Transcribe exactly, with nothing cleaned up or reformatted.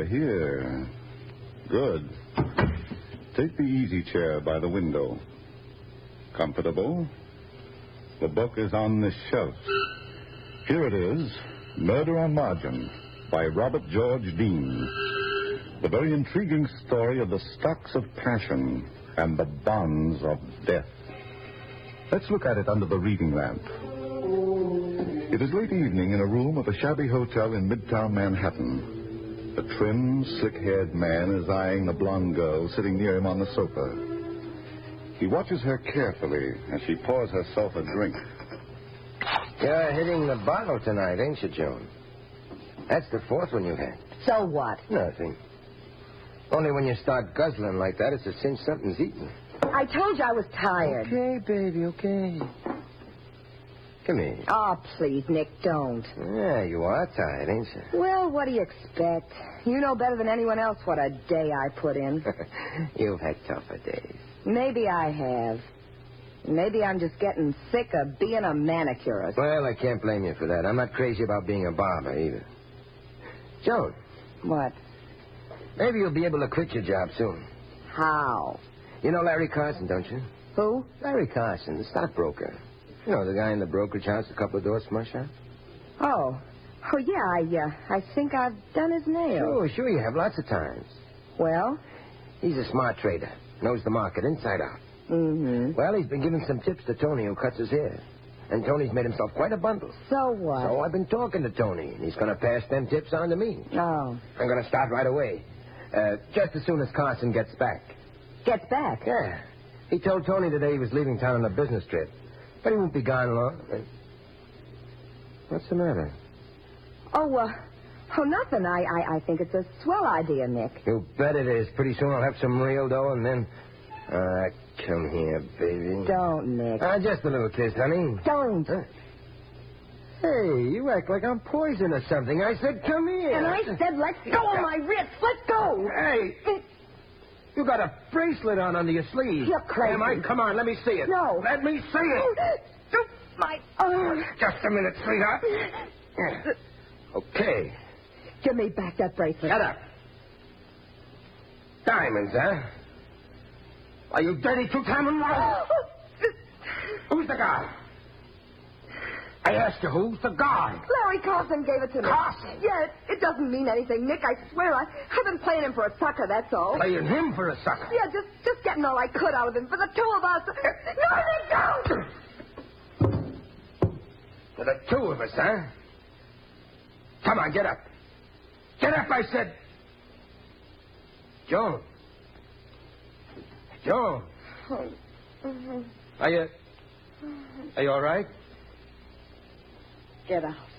here. Good. Take the easy chair by the window. Comfortable? The book is on this shelf. Here it is, Murder on Margin, by Robert George Dean. The very intriguing story of the stocks of passion and the bonds of death. Let's look at it under the reading lamp. It is late evening in a room of a shabby hotel in Midtown Manhattan. A trim, slick-haired man is eyeing the blonde girl sitting near him on the sofa. He watches her carefully as she pours herself a drink. You're hitting the bottle tonight, ain't you, Joan? That's the fourth one you had. So what? Nothing. Only when you start guzzling like that, it's a cinch something's eating. I told you I was tired. Okay, baby, okay. Come here. Oh, please, Nick, don't. Yeah, you are tired, ain't you? Well, what do you expect? You know better than anyone else what a day I put in. You've had tougher days. Maybe I have. Maybe I'm just getting sick of being a manicurist. Well, I can't blame you for that. I'm not crazy about being a barber, either. Joan. What? Maybe you'll be able to quit your job soon. How? You know Larry Carson, don't you? Who? Larry Carson, the stockbroker. You know, the guy in the brokerage house a couple of doors from our shop? Oh. Oh, yeah, I, uh, I think I've done his nails. Sure, sure you have, lots of times. Well? He's a smart trader. Knows the market inside out. Mm-hmm. Well, he's been giving some tips to Tony, who cuts his hair. And Tony's made himself quite a bundle. So what? So I've been talking to Tony, and he's going to pass them tips on to me. Oh. I'm going to start right away. Uh, just as soon as Carson gets back. Gets back? Yeah. He told Tony today he was leaving town on a business trip. But he won't be gone long. What's the matter? Oh, uh, oh, nothing. I, I, I think it's a swell idea, Nick. You bet it is. Pretty soon I'll have some real dough, and then... Uh, come here, baby. Don't, Nick. Uh, just a little kiss, honey. Don't. Huh? Hey, you act like I'm poison or something. I said, come here. And I said, let go of my wrist. Let go. Hey, you got a bracelet on under your sleeve. You're crazy. Am I? Come on, let me see it. No. Let me see it. My... Oh. Just a minute, sweetheart. Okay. Give me back that bracelet. Shut up. Diamonds, huh? Are you dirty two-timing? Who's the guy? I asked you, who's the guy? Larry Carson gave it to me. Carson? Yeah, it, it doesn't mean anything, Nick. I swear I, I've been playing him for a sucker, that's all. Playing him for a sucker? Yeah, just just getting all I could out of him for the two of us. No, Nick, don't! For the two of us, huh? Come on, get up. Get up, I said. Joan. Joan. Are you... Are you all right? Get out.